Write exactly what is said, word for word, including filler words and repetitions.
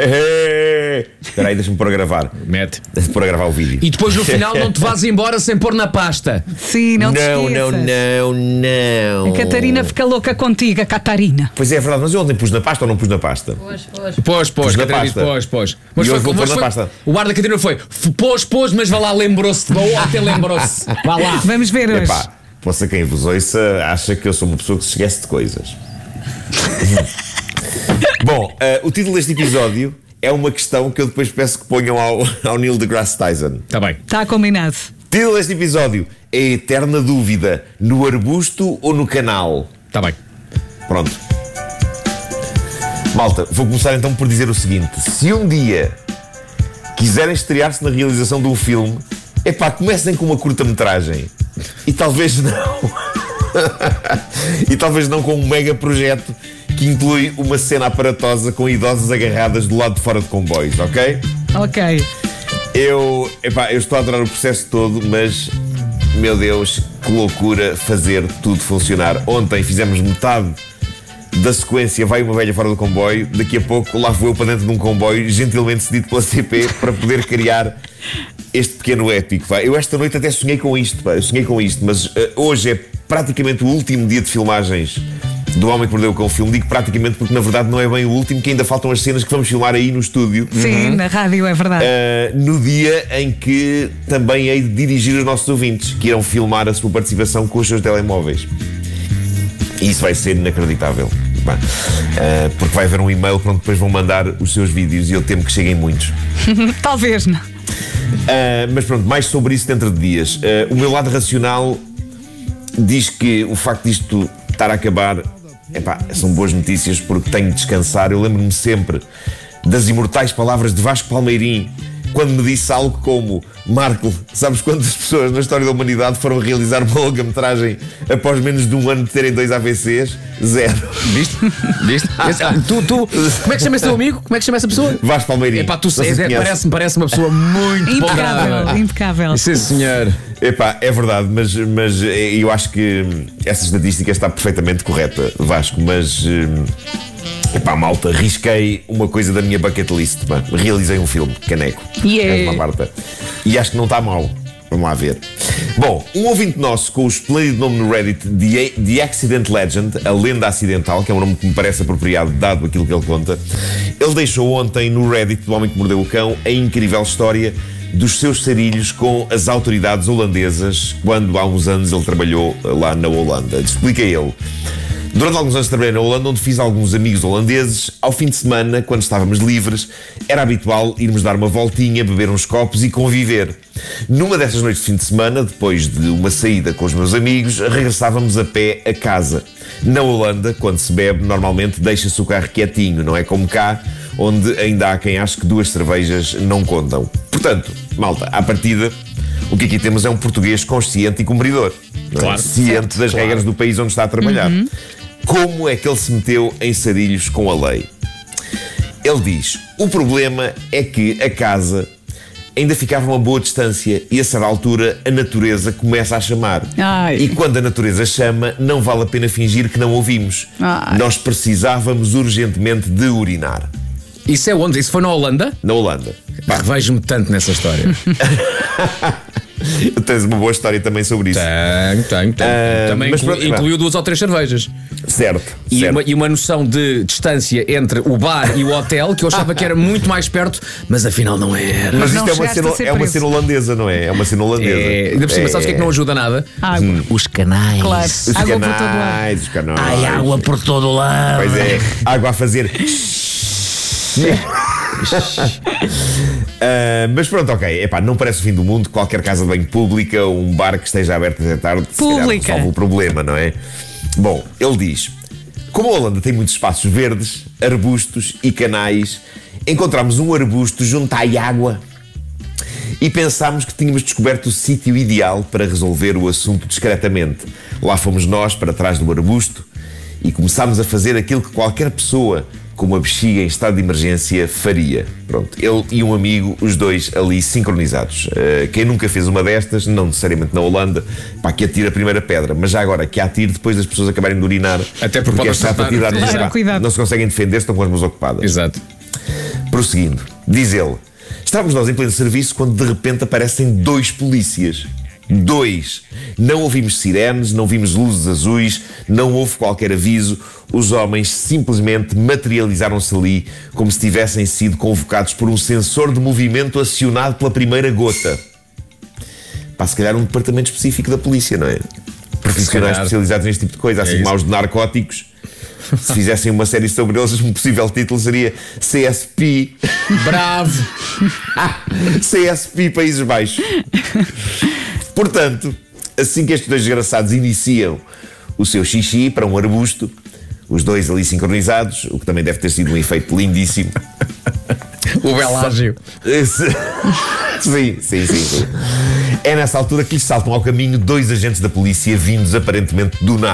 Espera aí, deixa-me pôr a gravar. Mete. Deixa-me pôr a gravar o vídeo. E depois no final não te vás embora sem pôr na pasta. Sim, não te Não, não, esqueças. não, não. A Catarina fica louca contigo, a Catarina. Pois é, é verdade, mas eu ontem pus na pasta ou não pus na pasta? Pôs, pôs. Pus Pôs, na Catarina, pasta. pôs, pôs. E hoje vou pôr mas na pasta. O ar da Catarina foi f- pôs, pôs, mas vá lá, lembrou-se. Ontem lembrou-se. Vá lá. Vamos ver hoje. Epá, possa quem vos ouça acha que eu sou uma pessoa que se esquece de coisas. Bom, uh, o título deste episódio é uma questão que eu depois peço que ponham ao, ao Neil deGrasse Tyson. Está bem. Está combinado. O título deste episódio é a eterna dúvida: no arbusto ou no canal? Está bem. Pronto. Malta, vou começar então por dizer o seguinte: se um dia quiserem estrear-se na realização de um filme, epá, comecem com uma curta-metragem. E talvez não. E talvez não com um mega projeto que inclui uma cena aparatosa com idosas agarradas do lado de fora de comboios, ok? Ok. Eu, epá, eu estou a adorar o processo todo, mas, meu Deus, que loucura fazer tudo funcionar. Ontem fizemos metade da sequência Vai uma velha fora do comboio. Daqui a pouco lá vou eu para dentro de um comboio, gentilmente cedido pela C P, para poder criar este pequeno épico. Pá. Eu esta noite até sonhei com isto, pá. Eu sonhei com isto, mas uh, hoje é praticamente o último dia de filmagens do Homem que Mordeu o Cão filme. Digo praticamente porque na verdade não é bem o último, que ainda faltam as cenas que vamos filmar aí no estúdio. Sim, na rádio, é verdade. Uh, no dia em que também hei de dirigir os nossos ouvintes, que irão filmar a sua participação com os seus telemóveis. E isso vai ser inacreditável. Bem, uh, porque vai haver um e-mail para onde depois vão mandar os seus vídeos e eu temo que cheguem muitos. Talvez não. Uh, mas pronto, mais sobre isso dentro de dias. Uh, o meu lado racional diz que o facto disto estar a acabar, epá, são boas notícias porque tenho de descansar. Eu lembro-me sempre das imortais palavras de Vasco Palmeirim quando me disse algo como: Marco, sabes quantas pessoas na história da humanidade foram realizar uma longa-metragem após menos de um ano de terem dois A V Cs? Zero. Viste? Viste? Esse- tu, tu, como é que chama esse teu amigo? Como é que chama essa pessoa? Vasco Palmeirim. Epá, tu Não sei é, se conheces. parece-me parece uma pessoa muito Impecável, empolgada. impecável. Sim, senhor. Epá, é verdade, mas, mas eu acho que essa estatística está perfeitamente correta, Vasco, mas hum, epá, malta, risquei uma coisa da minha bucket list, pá. Realizei um filme, Caneco. Yeah. É uma Marta. E acho que não está mal. Vamos lá ver. Bom, um ouvinte nosso com o esplêndido nome no Reddit, The, The Accident Legend, a lenda acidental, que é um nome que me parece apropriado dado aquilo que ele conta, ele deixou ontem no Reddit do Homem que Mordeu o Cão a incrível história dos seus sarilhos com as autoridades holandesas quando há uns anos ele trabalhou lá na Holanda. Explica ele. Durante alguns anos trabalhei na Holanda, onde fiz alguns amigos holandeses. Ao fim de semana, quando estávamos livres, era habitual irmos dar uma voltinha, beber uns copos e conviver. Numa dessas noites de fim de semana, depois de uma saída com os meus amigos, regressávamos a pé a casa. Na Holanda, quando se bebe, normalmente deixa-se o carro quietinho, não é como cá, onde ainda há quem ache que duas cervejas não contam. Portanto, malta, à partida, o que aqui temos é um português consciente e cumpridor. Não é? Claro. Ciente Certo, das claro. regras do país onde está a trabalhar. Uhum. Como é que ele se meteu em sarilhos com a lei? Ele diz: o problema é que a casa ainda ficava a uma boa distância e a certa altura a natureza começa a chamar. Ai. E quando a natureza chama, não vale a pena fingir que não ouvimos. Ai. Nós precisávamos urgentemente de urinar. Isso é onde? Isso foi na Holanda? Na Holanda. Pá, vejo-me tanto nessa história. Tens uma boa história também sobre isso. Tenho, tenho, tenho. Ah, Também mas inclu- pronto, incluiu duas ou três cervejas. Certo. E certo. uma, e uma noção de distância entre o bar e o hotel que eu achava que era muito mais perto, mas afinal não era. Mas Não isto é uma, chegaste cena, a ser é uma preso. cena holandesa, não é? É uma cena holandesa. É, ainda por cima, sabes o que é que não ajuda nada? Água. Os canais. Claro. Os Água por todo lado. canais, os canais. Ai, água por todo o lado. Pois é, água a fazer. Uh, mas pronto, ok. Epá, não parece o fim do mundo. Qualquer casa de banho pública ou um bar que esteja aberto até tarde se calhar Pública. resolve o problema, não é? Bom, ele diz: como a Holanda tem muitos espaços verdes, arbustos e canais, encontramos um arbusto junto à água e pensámos que tínhamos descoberto o sítio ideal para resolver o assunto discretamente. Lá fomos nós para trás do arbusto e começámos a fazer aquilo que qualquer pessoa com uma bexiga em estado de emergência faria. Pronto, ele e um amigo, os dois ali sincronizados. Uh, quem nunca fez uma destas, não necessariamente na Holanda, pá, que atira a primeira pedra, mas já agora que atire depois das pessoas acabarem de urinar, Até porque pode esta acertar. partida Claro, pá, cuidado. não se conseguem defender, estão com as mãos ocupadas. Exato. Prosseguindo, diz ele: estávamos nós em pleno serviço quando de repente aparecem dois polícias. Dois. Não ouvimos sirenes, não vimos luzes azuis, não houve qualquer aviso. Os homens simplesmente materializaram-se ali como se tivessem sido convocados por um sensor de movimento acionado pela primeira gota. Pá, se calhar um departamento específico da polícia, não é? Profissionais especializados neste tipo de coisa, assim É como aos de narcóticos. Se fizessem uma série sobre eles, um possível título seria C S P. Bravo! C S P Países Baixos. Portanto, assim que estes dois desgraçados iniciam o seu xixi para um arbusto, os dois ali sincronizados, o que também deve ter sido um efeito lindíssimo. O Belágio. Sim, sim, sim, sim. É nessa altura que lhes saltam ao caminho dois agentes da polícia vindos aparentemente do nada.